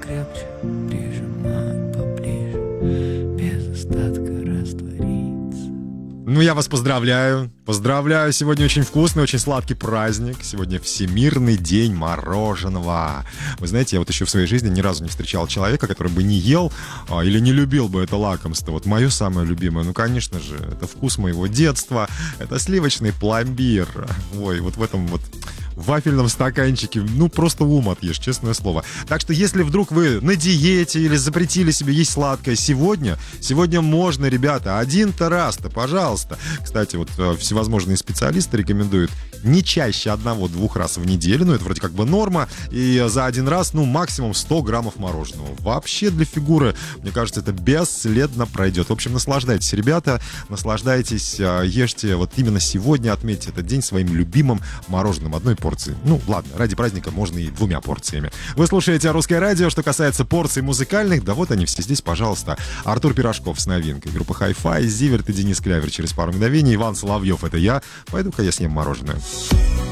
покрепче прижимать поближе, без остатка раствориться. Ну, я вас поздравляю. Поздравляю, сегодня очень вкусный, очень сладкий праздник. Сегодня Всемирный день мороженого. Вы знаете, я вот еще в своей жизни ни разу не встречал человека, который бы не ел или не любил бы это лакомство. Вот мое самое любимое, ну, конечно же, это вкус моего детства. Это сливочный пломбир. Ой, вот в этом вот в вафельном стаканчике, ну, просто ум отъешь, честное слово. Так что, если вдруг вы на диете или запретили себе есть сладкое сегодня можно, ребята, один-то раз-то, пожалуйста. Кстати, вот всевозможные специалисты рекомендуют не чаще 1-2 раз в неделю, ну, это вроде как бы норма, и за один раз, ну, максимум 100 граммов мороженого. Вообще для фигуры, мне кажется, это бесследно пройдет. В общем, наслаждайтесь, ребята, наслаждайтесь, ешьте, вот именно сегодня отметьте этот день своим любимым мороженым, одной порции. Ну, ладно, ради праздника можно и 2 порциями. Вы слушаете «Русское радио». Что касается порций музыкальных, да вот они все здесь, пожалуйста. Артур Пирожков с новинкой. Группа Hi-Fi, Зиверт и Денис Клявер через пару мгновений. Иван Соловьев — это я. Пойду-ка я съем мороженое.